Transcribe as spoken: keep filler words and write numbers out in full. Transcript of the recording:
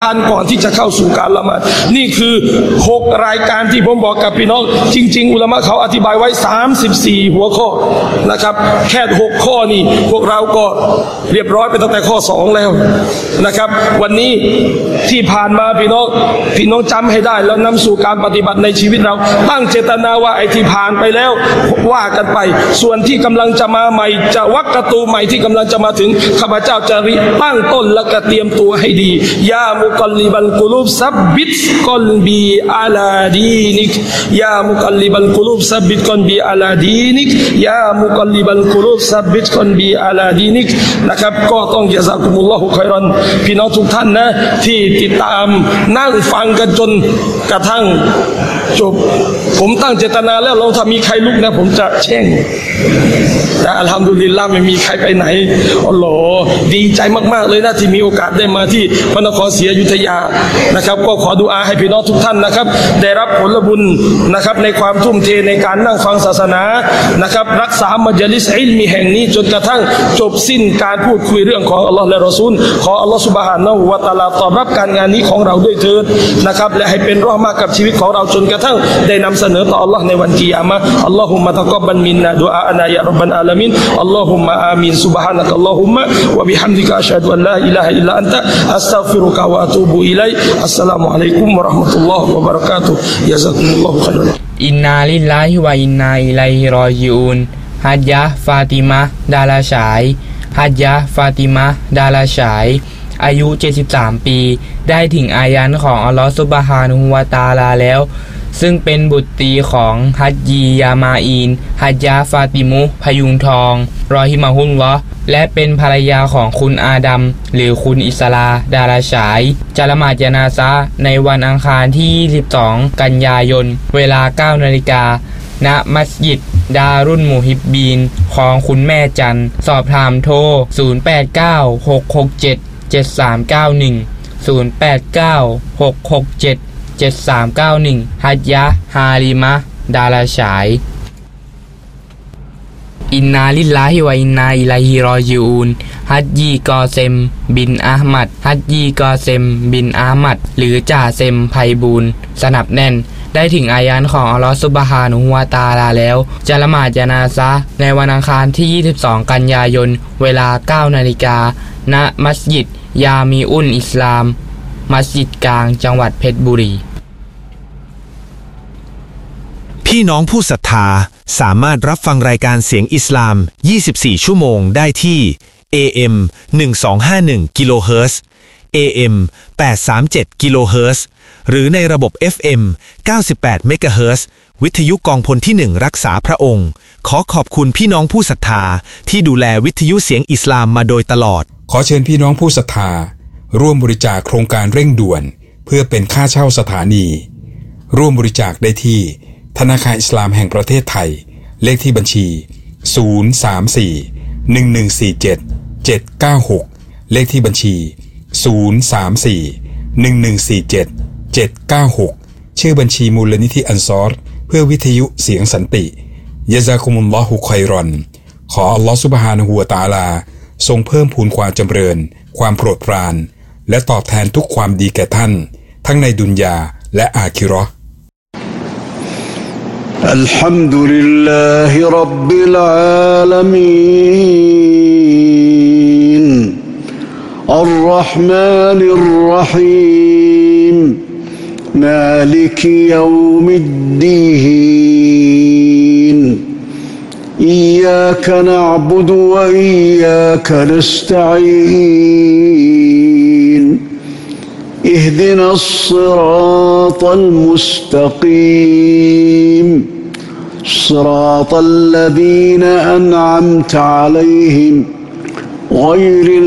านก่อนที่จะเข้าสู่การละหมาดนี่คือหกรายการที่ผมบอกกับพี่น้องจริงๆอุลามะเขาอธิบายไว้สามสิบสี่หัวข้อนะครับแค่หกข้อนี่พวกเราก็เรียบร้อยไปตั้งแต่ข้อสองแล้วนะครับวันนี้ที่ผ่านมาพี่น้องพี่น้องจำให้ได้แล้วนำสู่การปฏิบัติในชีวิตเราตั้งเจตนาว่าไอ้ที่ผ่านไปแล้วว่ากันไปส่วนที่กำลังจะมาใหม่จะวักกะตูใหม่ที่กำลังจะมาถึงข้าพเจ้าจะรีตั้งต้นและก็เตรียมตัวให้ดียามุกัลลิบัลกุลูบซับบิตกอลบีอาลาดีนิกยามุกัลลิบัลกุลูบซับบิตกอลบีอาลาดีนิกยามุกัลลิบัลกุลูบซับบิตกอลบีอาลาดีนิกนะครับก็ต้องยะซากุมุลลอฮุค็อยรอนพี่น้องทุกท่านนะที่ติดตามนั่งฟังกันจนกระทั่งจบผมตั้งเจตนาแล้วเราถ้ามีใครลุกนะผมจะแช่งแต่อัลฮัมดุลิลลาห์ไม่มีใครไปไหนอัลลอฮ์ดีใจมากๆเลยนะที่มีโอกาสได้มาที่พระนครศรีอยุธยานะครับก็ขอดุอาให้พี่น้องทุกท่านนะครับได้รับผลบุญนะครับในความทุ่มเทในการนั่งฟังศาสนานะครับรักษามัจลิสอิลมีแห่งนี้จนกระทั่งจบสิ้นการพูดคุยเรื่องของอัลลอฮ์และรอซูลขออัลลอฮ์ซุบฮานะฮูวะตะอาลาตอบรับการงานนี้ของเราด้วยเถิดนะครับและให้เป็นเราะห์มะห์กับชีวิตของเราจนกระทั่งได้นำเสนอต่ออัลลอฮ์ในวันกิยามะฮ์อัลลอฮุมมะตักับบะลมินนาดุอาอะนายะร็อบบัลอาลามีนอัลลอฮุมมะอามีนซุบฮานะกัลลอฮุมมะวะบิฮัมดิกะอัชฮะดุอัลลาอิลาฮะอิลลัลอันตะอัสตัฆฟิรุกะวะอะตูบุอิลัยอัสสลามุอะลัยกุมวะเราะห์มะตุลลอฮ์วะบะเราะกาตุฮ์ยะซากุมุลลอฮุค็อยรอนอินนาลิลลาฮิวะอินนาอิลัยฮิรอญิอูนฮัจญะห์ฟาติมะห์ดาราฉายฮัจญะห์ฟาติมะห์ดาราฉายอายุเจ็ดสิบสามปีได้ถึงอายันของอัลลอฮฺซุบฮานะฮูวะตะอาลาแล้วซึ่งเป็นบุตรีของฮัจญียามาอีนฮัจญะห์ฟาติมุพยุงทองรอฮิมะฮุลลอฮ์และเป็นภรรยาของคุณอาดัมหรือคุณอิสลาดาราฉายจะละหมาดญะนาซะห์ในวันอังคารที่ยี่สิบสองกันยายนเวลา เก้านาฬิกา ณมัสยิดดารุลมุฮิบบีนของคุณแม่จันสอบถามโทรศูนย์ แปด เก้า หก หก เจ็ด เจ็ด สาม เก้า หนึ่ง ศูนย์ แปด เก้า หก หก เจ็ด เจ็ด สาม เก้า หนึ่งฮัจญะห์ฮาลิมะห์ดาราฉายอินนาลิลลาฮิวะอินนาอิลัยฮิรอญิอูนฮัจญีกอเซมบินอะห์มัดฮัจญีกอเซมบินอะห์มัดหรือจ่าเซมไพบูลย์สนับแน่นได้ถึงอายันของอัลลอฮฺซุบฮานะฮูวะตะอาลาแล้วจะละหมาดญะนาซะห์ในวันอังคารที่ยี่สิบสองกันยายนเวลา เก้านาฬิกา ณมัสยิดยามีอุลอิสลามมัสยิดกลางจังหวัดเพชรบุรีพี่น้องผู้ศรัทธาสามารถรับฟังรายการเสียงอิสลามยี่สิบสี่ชั่วโมงได้ที่ เอ เอ็ม หนึ่งสองห้าหนึ่ง กิโลเฮิรตซ์ เอ เอ็ม แปดสามเจ็ด กิโลเฮิรตซ์หรือในระบบ เอฟ เอ็ม เก้าสิบแปด เมกะเฮิรตซ์วิทยุกองพลที่หนึ่งรักษาพระองค์ขอขอบคุณพี่น้องผู้ศรัทธาที่ดูแลวิทยุเสียงอิสลามมาโดยตลอดขอเชิญพี่น้องผู้ศรัทธาร่วมบริจาคโครงการเร่งด่วนเพื่อเป็นค่าเช่าสถานีร่วมบริจาคได้ที่ธนาคารอิสลามแห่งประเทศไทยเลขที่บัญชีศูนย์ สาม สี่ หนึ่ง หนึ่ง สี่ เจ็ด เจ็ด เก้า หกเลขที่บัญชีศูนย์ สาม สี่ หนึ่ง หนึ่ง สี่ เจ็ด เจ็ด เก้า หกชื่อบัญชีมูลนิธิอันซอรเพื่อวิทยุเสียงสันติยะซากุมุลลอฮุค็อยรอนขออัลลอฮฺซุบฮานะฮูวะตะอาลาทรงเพิ่มพูนความจำเริญความโปรดปรานและตอบแทนทุกความดีแก่ท่านทั้งในดุนยาและอาคิเราะห์อัลฮัมดุลิลลาฮิร็อบบิลอาลามีนอัรเราะห์มานิรเราะฮีมมาลิกยออมิดดีนอิยาคนะอ์บุดุวะอิยาคนัสตะอีนاهدنا الصراط المستقيم صراط الذين أنعمت عليهم غير